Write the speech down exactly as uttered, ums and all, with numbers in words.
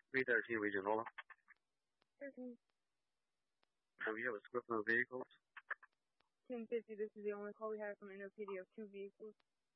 three thirteen Regional. thirteen. And we have a swift on vehicles. ten fifty, this is the only call we have from N O P D of two vehicles.